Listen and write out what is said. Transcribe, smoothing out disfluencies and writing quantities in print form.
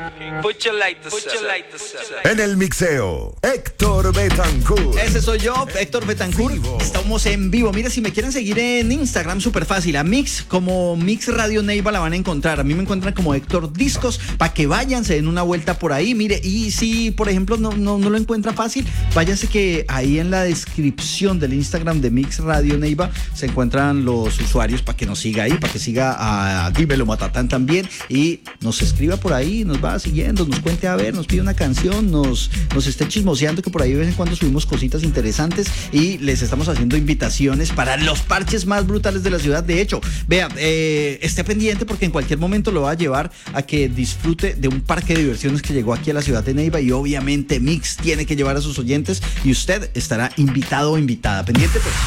En el mixeo, Héctor Betancourt. Ese soy yo, Héctor Betancourt. Vivo. Estamos en vivo. Mira, si me quieren seguir en Instagram, súper fácil. A Mix, como Mix Radio Neiva la van a encontrar. A mí me encuentran como Héctor Discos, para que vayan, se den una vuelta por ahí. Mire, y si, por ejemplo, no lo encuentra fácil, váyanse que ahí en la descripción del Instagram de Mix Radio Neiva se encuentran los usuarios para que nos siga ahí, para que siga a Dímelo Matatán también y nos escriba por ahí, nos va siguiendo, nos cuente a ver, nos pide una canción, nos esté chismoseando, que por ahí de vez en cuando subimos cositas interesantes y les estamos haciendo invitaciones para los parches más brutales de la ciudad. De hecho, vea, esté pendiente porque en cualquier momento lo va a llevar a que disfrute de un parque de diversiones que llegó aquí a la ciudad de Neiva y obviamente Mix tiene que llevar a sus oyentes y usted estará invitado o invitada. Pendiente pues.